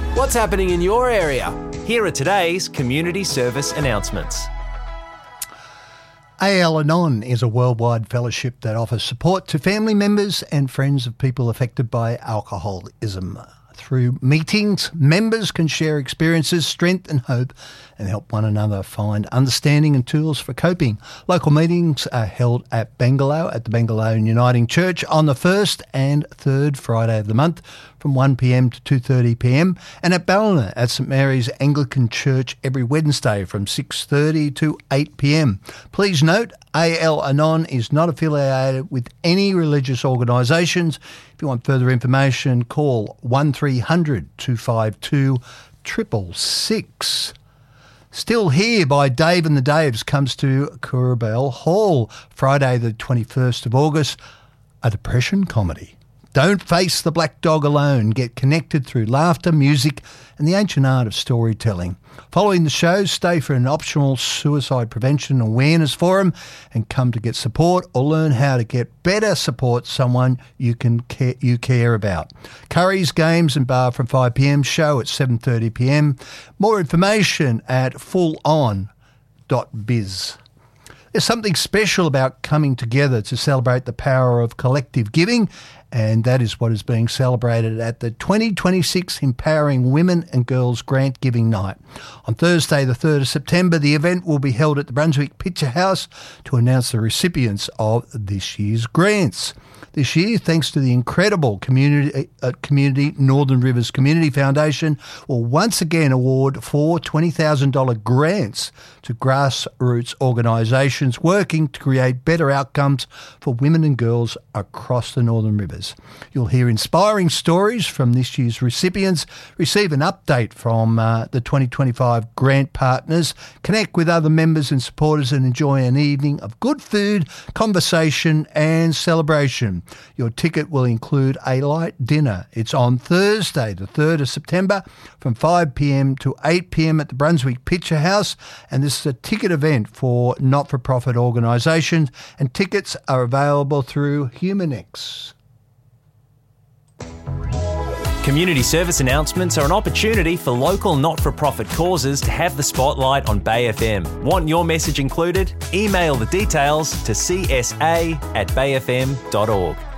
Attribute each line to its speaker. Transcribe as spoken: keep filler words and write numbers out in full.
Speaker 1: What's happening in your area?
Speaker 2: Here are today's community service announcements.
Speaker 3: A L Anon is a worldwide fellowship that offers support to family members and friends of people affected by alcoholism. Through meetings, members can share experiences, strength and hope and help one another find understanding and tools for coping. Local meetings are held at Bangalow at the Bangalow Uniting Church on the first and third Friday of the month from one p m to two thirty p m and at Ballina at St Mary's Anglican Church every Wednesday from six thirty to eight p m. Please note, A L Anon is not affiliated with any religious organisations. If you want further information, call one three hundred two five two six six six. Still Here by Dave and the Daves comes to Coorabell Hall Friday the twenty-first of August, a depression comedy. Don't face the black dog alone. Get connected through laughter, music and the ancient art of storytelling. Following the show, stay for an optional suicide prevention awareness forum and come to get support or learn how to get better support someone you can care, you care about. Curry's Games and Bar from five p m, show at seven thirty p m. More information at full on dot biz. There's something special about coming together to celebrate the power of collective giving, and that is what is being celebrated at the twenty twenty-six Empowering Women and Girls Grant Giving Night. On Thursday, the third of September, the event will be held at the Brunswick Picture House to announce the recipients of this year's grants. This year, thanks to the incredible community, uh, community Northern Rivers Community Foundation, will once again award four twenty thousand dollars grants to grassroots organisations working to create better outcomes for women and girls across the Northern Rivers. You'll hear inspiring stories from this year's recipients, receive an update from uh, the twenty twenty-five grant partners, connect with other members and supporters and enjoy an evening of good food, conversation and celebration. Your ticket will include a light dinner. It's on Thursday, the third of September from five p m to eight p m at the Brunswick Picture House, and this is a ticket event for not-for-profit organisations, and tickets are available through Humanex.
Speaker 2: Community service announcemements are an opportunity for local not-for-profit causes to have the spotlight on Bay F M. Want your message included? Email the details to c s a at bay f m dot org.